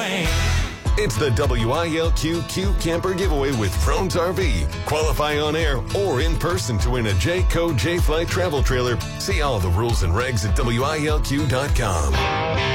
away. It's the WILQ Q Camper Giveaway with Frone's RV. Qualify on air or in person to win a Jayco J-Flight travel trailer. See all the rules and regs at WILQ.com.